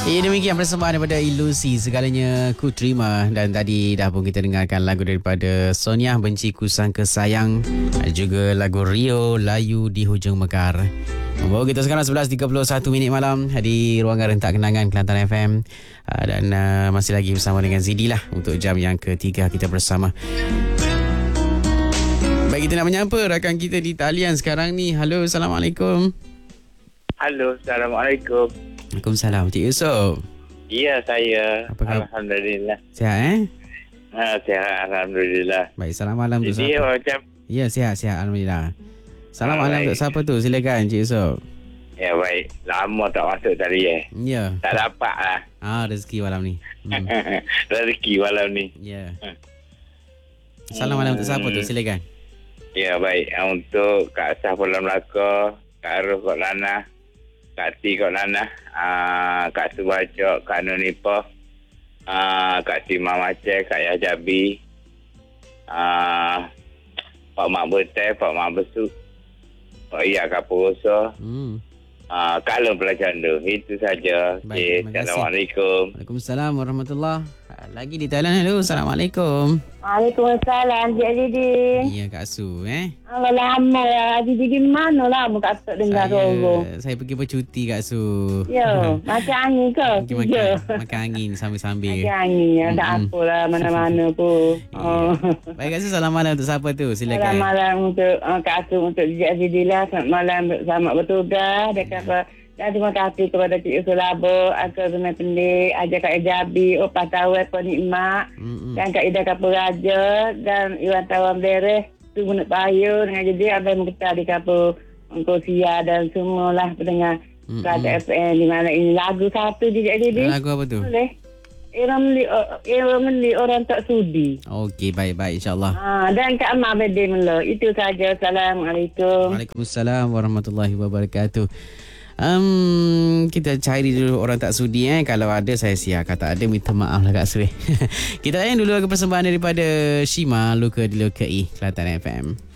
Demikian persembahan daripada Ilusi, Segalanya Ku Terima. Dan tadi dah pun kita dengarkan lagu daripada Sonia, Benci Ku Sangka Sayang. Ada juga lagu Rio, Layu di Hujung Mekar. Membawa kita sekarang 11.31 minit malam di Ruangan Rentak Kenangan Kelantan FM. Dan masih lagi bersama dengan Zidi lah untuk jam yang ketiga kita bersama. Baik, kita nak menyapa rakan kita di talian sekarang ni. Halo, Assalamualaikum. Halo, Assalamualaikum. Waalaikumsalam. Cik Yusof. Ya, saya. Apa khabar? Alhamdulillah. Sihat Sihat, Alhamdulillah. Baik, salam malam untuk Jadi, siapa? macam... Ya, sihat. Alhamdulillah. Salam malam baik. untuk siapa tu? Silakan Cik Yusof. Ya, baik. Lama tak masuk tadi, Ya. Tak dapat lah. Rezeki malam ni. Rezeki malam ni. Ya. Salam malam untuk siapa tu? Silakan. Ya, baik. Untuk Kak Sah Pulau Melaka, Kak Aruf Kak Lana, Kak Ti Kak Lana, Kak Subacok, Kak Nunipah, Kak Timah Maceh, Kak Yajabi, Pak Mak Betai, Pak Mak Besuk, Pak Iya Kak Purosa, Kak Long Pelajaran tu. Itu saja. Baik, terima kasih. Assalamualaikum. Waalaikumsalam warahmatullahi. Lagi di Thailand. Halo, Assalamualaikum. Waalaikumsalam, Cik Didi. Ya, Kak Su. Allah lama ya. Cik Didi mana lama Kak tak dengar suara. Saya pergi bercuti, Kak Su. Ya, macam angin ke? Pergi makan angin sambil-sambil. Macam angin ya. Tak apalah mana-mana pun. Baik, Kak Su. Salam malam untuk siapa tu? Silakan. Selamat malam untuk Kak Asu, untuk Cik Didi lah. Selamat malam, selamat bertugas. Dan terima kasih kepada Cik Yusof Labo, Akal Sunai Pendik, Ajar Kak Ejabi, Opah Tawai, Puan Nikmat, dan Kak Ida Kapur Raja, dan Iwan Tawan Beres, Tunggu Nak Payu, dengan jadi Abang Mukhtar di Kapur Sia, dan semualah pendengar Rata FM di mana ini. Lagu satu Cik Didi. Lagu apa tu? Boleh. Era meli orang tak sudi. Okey, baik insyaAllah. Dan Kak Amal Bede Melo. Itu saja. Assalamualaikum. Waalaikumsalam warahmatullahi wabarakatuh. Kita cari dulu orang tak sudi. Kalau ada saya siap, kalau tak ada minta maaf lah Kak Sui. Kita layan dulu persembahan daripada Shima, Luka di Lukai, Kelantan FM.